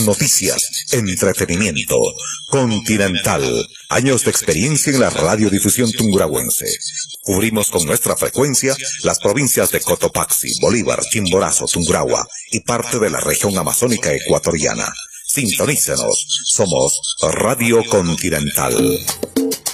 Noticias, entretenimiento, Continental, años de experiencia en la radiodifusión tungurahuense. Cubrimos con nuestra frecuencia las provincias de Cotopaxi, Bolívar, Chimborazo, Tungurahua y parte de la región amazónica ecuatoriana. Sintonícenos, somos Radio Continental.